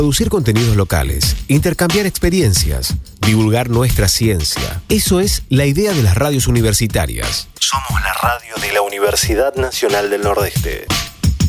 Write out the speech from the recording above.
Producir contenidos locales, intercambiar experiencias, divulgar nuestra ciencia. Eso es la idea de las radios universitarias. Somos la radio de la Universidad Nacional del Nordeste.